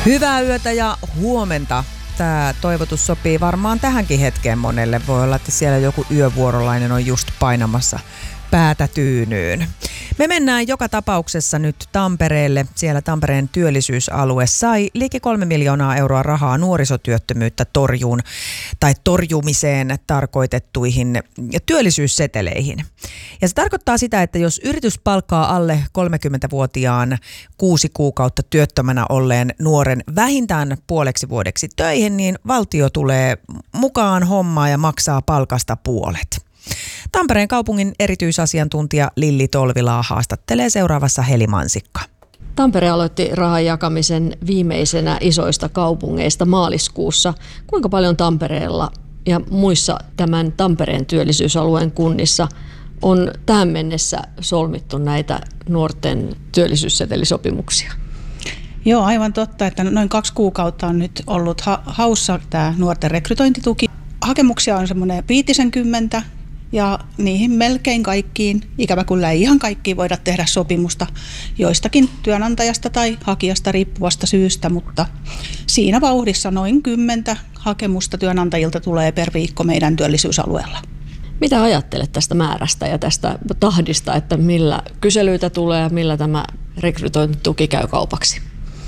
Hyvää yötä ja huomenta. Tämä toivotus sopii varmaan tähänkin hetkeen monelle. Voi olla, että siellä joku yövuorolainen on just painamassa päätä tyynyyn. Me mennään joka tapauksessa nyt Tampereelle. Siellä Tampereen työllisyysalue sai liki 3 miljoonaa euroa rahaa nuorisotyöttömyyttä torjumiseen tarkoitettuihin työllisyysseteleihin. Ja se tarkoittaa sitä, että jos yritys palkkaa alle 30-vuotiaan 6 kuukautta työttömänä olleen nuoren vähintään puoleksi vuodeksi töihin, niin valtio tulee mukaan hommaa ja maksaa palkasta puolet. Tampereen kaupungin erityisasiantuntija Lilli Tolvilaa haastattelee seuraavassa Heli Mansikka. Tampere aloitti rahan jakamisen viimeisenä isoista kaupungeista maaliskuussa. Kuinka paljon Tampereella ja muissa tämän Tampereen työllisyysalueen kunnissa on tähän mennessä solmittu näitä nuorten työllisyyssetelisopimuksia? Joo, aivan totta, että noin 2 kuukautta on nyt ollut haussa tämä nuorten rekrytointituki. Hakemuksia on semmoinen 50 ja niihin melkein kaikkiin, ikävä kyllä ei ihan kaikkiin voida tehdä sopimusta joistakin työnantajasta tai hakijasta riippuvasta syystä, mutta siinä vauhdissa noin 10 hakemusta työnantajilta tulee per viikko meidän työllisyysalueella. Mitä ajattelet tästä määrästä ja tästä tahdista, että millä kyselyitä tulee ja millä tämä rekrytointituki käy kaupaksi?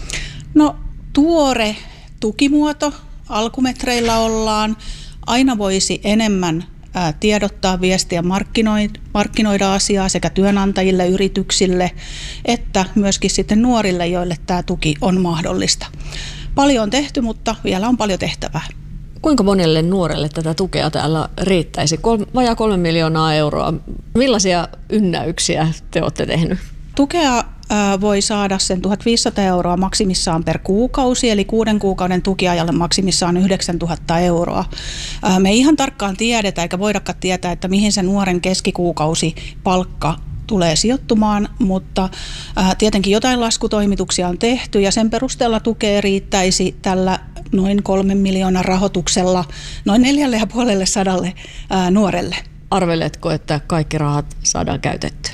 No tuore tukimuoto, alkumetreillä ollaan, aina voisi enemmän tiedottaa, viestiä, markkinoida asiaa sekä työnantajille, yrityksille että myöskin sitten nuorille, joille tämä tuki on mahdollista. Paljon on tehty, mutta vielä on paljon tehtävää. Kuinka monelle nuorelle tätä tukea täällä riittäisi? Vajaa 3 miljoonaa euroa. Millaisia ynnäyksiä te olette tehnyt? Tukea voi saada sen 1 500 euroa maksimissaan per kuukausi, eli 6 kuukauden tukiajalle maksimissaan 9 000 euroa. Me ei ihan tarkkaan tiedetä eikä voidakaan tietää, että mihin se nuoren keskikuukausi palkka tulee sijoittumaan, mutta tietenkin jotain laskutoimituksia on tehty ja sen perusteella tukea riittäisi tällä noin 3 miljoonan rahoituksella noin 450 nuorelle. Arveletko, että kaikki rahat saadaan käytettyä?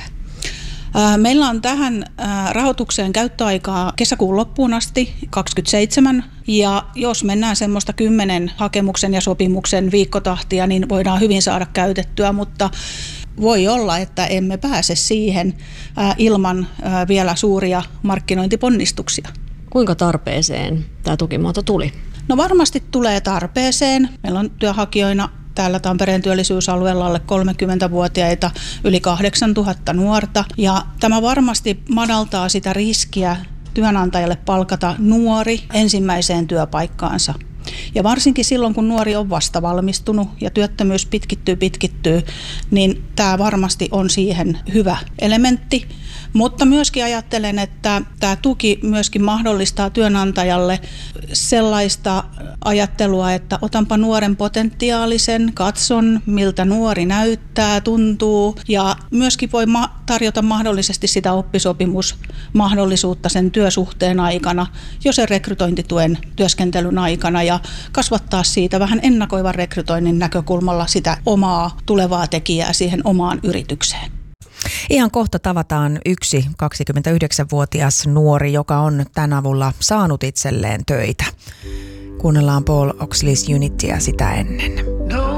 Meillä on tähän rahoitukseen käyttöaikaa kesäkuun loppuun asti 2027 ja jos mennään semmoista 10 hakemuksen ja sopimuksen viikkotahtia, niin voidaan hyvin saada käytettyä, mutta voi olla, että emme pääse siihen ilman vielä suuria markkinointiponnistuksia. Kuinka tarpeeseen tämä tukimuoto tuli? No varmasti tulee tarpeeseen. Meillä on työnhakijoina täällä Tampereen työllisyysalueella alle 30-vuotiaita yli 8000 nuorta ja tämä varmasti madaltaa sitä riskiä työnantajalle palkata nuori ensimmäiseen työpaikkaansa. Ja varsinkin silloin, kun nuori on vasta valmistunut ja työttömyys pitkittyy, niin tämä varmasti on siihen hyvä elementti. Mutta myöskin ajattelen, että tämä tuki myöskin mahdollistaa työnantajalle sellaista ajattelua, että otanpa nuoren potentiaalisen, katson miltä nuori näyttää, tuntuu ja myöskin voi tarjota mahdollisesti sitä oppisopimusmahdollisuutta sen työsuhteen aikana, jo sen rekrytointituen työskentelyn aikana ja kasvattaa siitä vähän ennakoivan rekrytoinnin näkökulmalla sitä omaa tulevaa tekijää siihen omaan yritykseen. Ihan kohta tavataan yksi 29-vuotias nuori, joka on tämän avulla saanut itselleen töitä. Kuunnellaan Paul Oxley's Unityä sitä ennen.